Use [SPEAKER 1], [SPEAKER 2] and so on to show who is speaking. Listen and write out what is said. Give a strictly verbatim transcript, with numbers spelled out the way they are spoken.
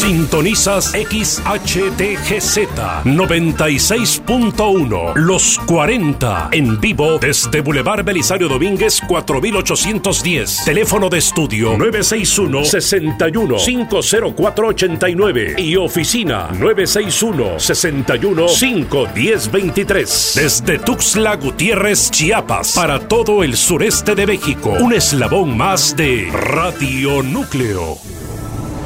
[SPEAKER 1] Sintonizas X H T G Z noventa y seis punto uno, Los cuarenta, en vivo desde Boulevard Belisario Domínguez cuatro mil ochocientos diez. Teléfono de estudio nueve seis uno, seis uno, cinco cero cuatro, ocho nueve y oficina nueve seis uno, seis uno, cinco uno cero, dos tres. Desde Tuxtla Gutiérrez, Chiapas, para todo el sureste de México, un eslabón más de Radio Núcleo.